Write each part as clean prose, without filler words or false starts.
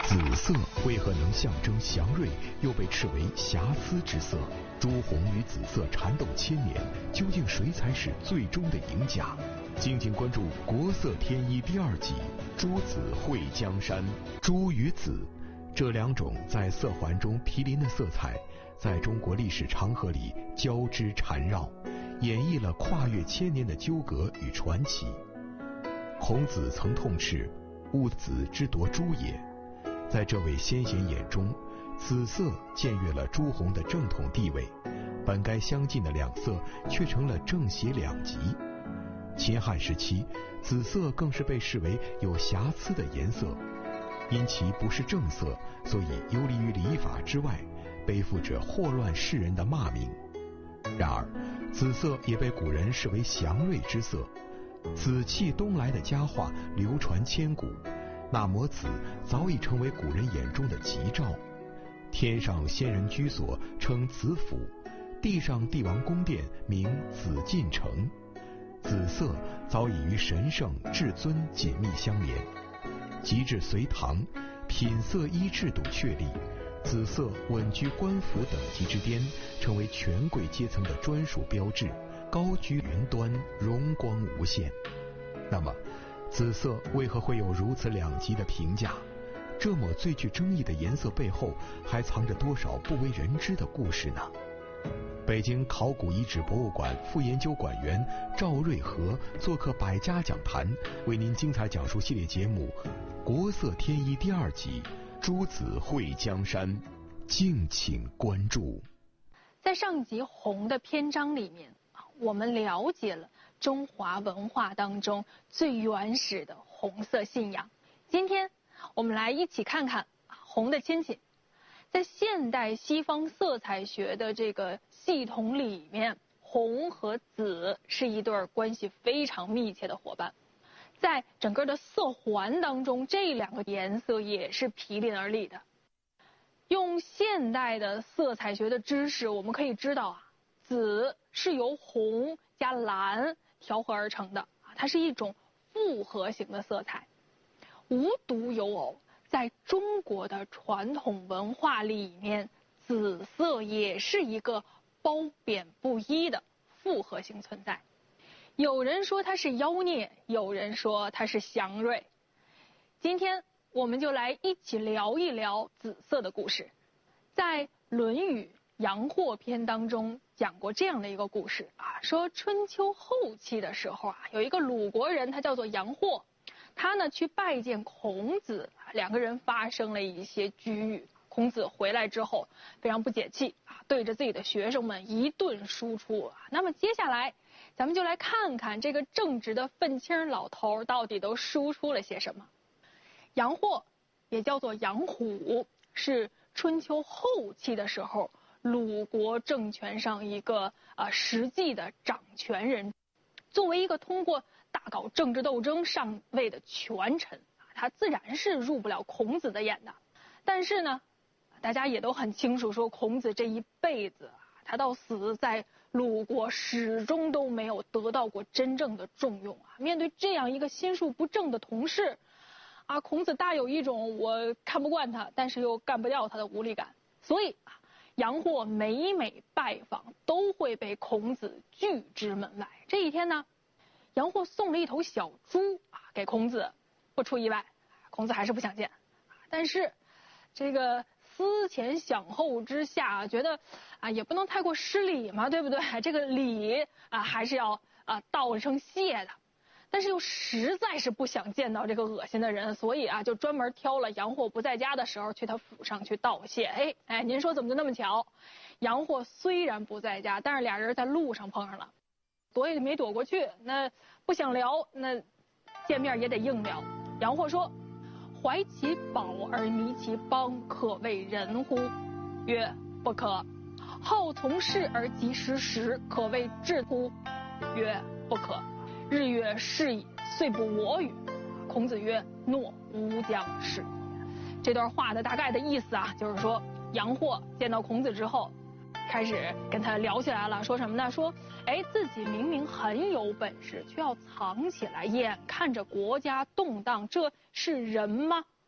紫色为何能象征祥瑞，又被斥为瑕疵之色？朱红与紫色缠斗千年，究竟谁才是最终的赢家？敬请关注《国色天一》第2集《朱紫会江山》。朱与紫这两种在色环中毗邻的色彩，在中国历史长河里交织缠绕，演绎了跨越千年的纠葛与传奇。孔子曾痛斥勿紫之夺朱也，在这位先贤眼中，紫色僭越了朱红的正统地位，本该相近的两色却成了正邪两极。秦汉时期，紫色更是被视为有瑕疵的颜色，因其不是正色，所以游离于礼法之外，背负着祸乱世人的骂名。然而，紫色也被古人视为祥瑞之色，紫气东来的佳话流传千古，那抹紫早已成为古人眼中的吉兆。天上仙人居所称紫府，地上帝王宫殿名紫禁城。紫色早已与神圣至尊紧密相连，及至隋唐，品色衣制度确立，紫色稳居官府等级之巅，成为权贵阶层的专属标志，高居云端，荣光无限。那么，紫色为何会有如此两极的评价？这抹最具争议的颜色背后，还藏着多少不为人知的故事呢？北京考古遗址博物馆副研究馆员赵瑞和做客百家讲坛，为您精彩讲述系列节目《国色天一》第2集《朱紫会江山》，敬请关注。 在上集红的篇章里面，我们了解了中华文化当中最原始的红色信仰。今天我们来一起看看红的亲戚。在现代西方色彩学的这个系统里面，红和紫是一对关系非常密切的伙伴。在整个的色环当中，这两个颜色也是毗邻而立的。用现代的色彩学的知识，我们可以知道紫是由红加蓝调和而成的，它是一种复合型的色彩，无独有偶。在中国的传统文化里面，紫色也是一个褒贬不一的复合型存在。有人说它是妖孽，有人说它是祥瑞。今天我们就来一起聊一聊紫色的故事。在《论语·阳货篇》当中讲过这样的一个故事说春秋后期的时候有一个鲁国人，他叫做阳货。他呢去拜见孔子，两个人发生了一些龃龉。孔子回来之后非常不解气对着自己的学生们一顿输出那么接下来咱们就来看看这个正直的愤青老头到底都输出了些什么。阳货也叫做阳虎，是春秋后期的时候鲁国政权上一个实际的掌权人。作为一个通过大搞政治斗争上位的权臣，他自然是入不了孔子的眼的。但是呢，大家也都很清楚，说孔子这一辈子他到死在鲁国始终都没有得到过真正的重用面对这样一个心术不正的同事孔子大有一种我看不惯他，但是又干不掉他的无力感。所以阳货每拜访都会被孔子拒之门外。这一天呢，阳货送了一头小猪给孔子，不出意外，孔子还是不想见。但是这个思前想后之下，觉得也不能太过失礼嘛，对不对？这个礼还是要道一声谢的。但是又实在是不想见到这个恶心的人，所以就专门挑了阳货不在家的时候去他府上去道谢。您说怎么就那么巧？阳货虽然不在家，但是俩人在路上碰上了，躲也没躲过去。那不想聊，那见面也得硬聊。阳货说：“怀其宝而迷其邦，可谓人乎？”曰：“不可。”好从事而及时时，可谓智乎？曰：“不可。”日月是矣，遂不我与。孔子曰：“诺，吾将是。”这段话的大概的意思就是说阳货见到孔子之后，开始跟他聊起来了，说什么呢？说自己明明很有本事，却要藏起来，眼看着国家动荡，这是人吗？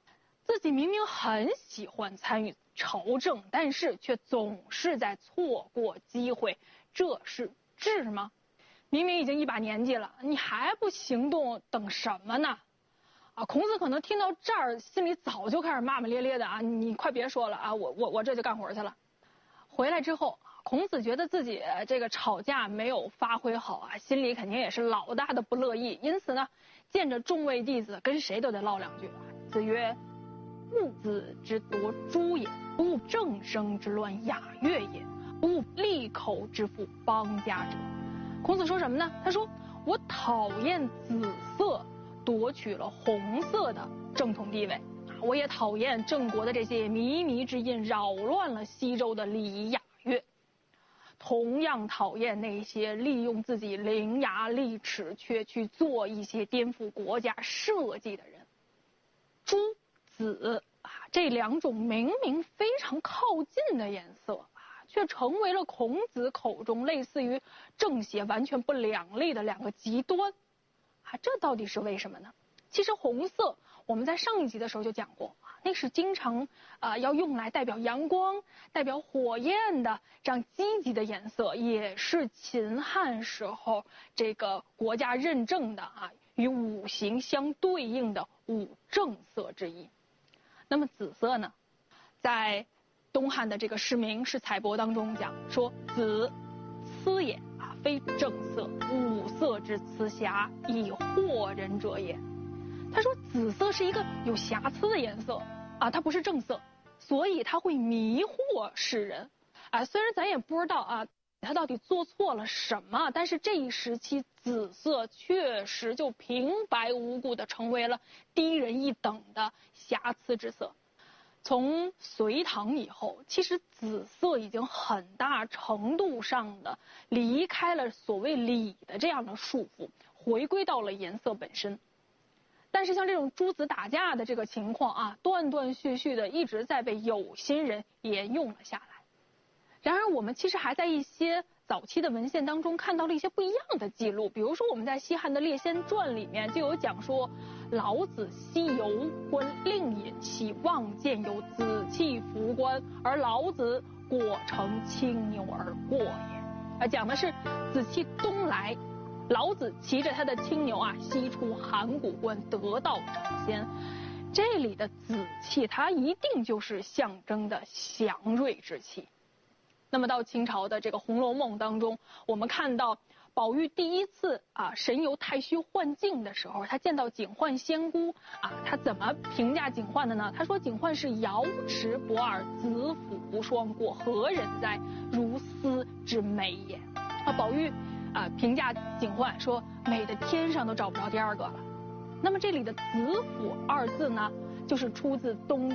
自己明明很喜欢参与朝政，但是却总是在错过机会，这是智吗？明明已经一把年纪了，你还不行动，等什么呢？孔子可能听到这儿，心里早就开始骂骂咧咧的啊！你快别说了啊，我这就干活去了。回来之后，孔子觉得自己这个吵架没有发挥好啊，心里肯定也是老大的不乐意，因此呢，见着众位弟子，跟谁都得唠两句。子曰：“勿子之夺诸也，不务正声之乱雅乐也，不务利口之负邦家者。”孔子说什么呢？他说：“我讨厌紫色夺取了红色的正统地位，我也讨厌郑国的这些靡靡之音扰乱了西周的礼仪雅乐，同样讨厌那些利用自己伶牙俐齿却去做一些颠覆国家社稷的人。”朱、紫这两种明明非常靠近的颜色却成为了孔子口中类似于正邪完全不两立的两个极端。这到底是为什么呢？其实红色我们在上一集的时候就讲过，那是经常要用来代表阳光、代表火焰的这样积极的颜色，也是秦汉时候这个国家认证的与五行相对应的五正色之一。那么紫色呢，在东汉的这个释名释采帛当中讲说，紫疵也非正色，五色之疵瑕，以惑人者也。他说紫色是一个有瑕疵的颜色它不是正色，所以它会迷惑世人虽然咱也不知道他到底做错了什么，但是这一时期紫色确实就平白无故的成为了低人一等的瑕疵之色。从隋唐以后，其实紫色已经很大程度上的离开了所谓礼的这样的束缚，回归到了颜色本身。但是像这种诸子打架的这个情况断断续续的一直在被有心人沿用了下来。然而我们其实还在一些早期的文献当中看到了一些不一样的记录，比如说我们在西汉的《列仙传》里面就有讲说，老子西游观令尹，喜望见有紫气服冠，而老子果乘青牛而过也。讲的是紫气东来，老子骑着他的青牛西出函谷关，得道成仙。这里的紫气它一定就是象征的祥瑞之气。那么到清朝的这个《红楼梦》当中，我们看到宝玉第一次神游太虚幻境的时候，他见到警幻仙姑他怎么评价警幻的呢？他说警幻是瑶池不二，紫府无双过，何人哉？如斯之美也。宝玉评价警幻说美的天上都找不着第二个了。那么这里的紫府二字呢，就是出自东